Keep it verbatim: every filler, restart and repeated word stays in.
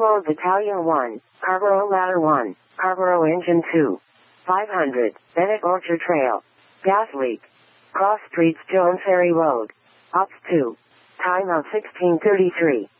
Truckload Battalion one, Carrboro Ladder one, Carrboro Engine two. five hundred, Bennett Orchard Trail. Gas leak. Cross Streets Jones Ferry Road. Ops two. Time of sixteen thirty-three.